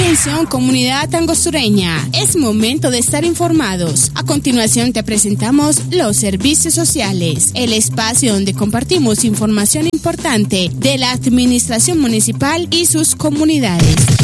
Atención, comunidad angostureña, es momento de estar informados. A continuación te presentamos los servicios sociales, el espacio donde compartimos información importante de la administración municipal y sus comunidades.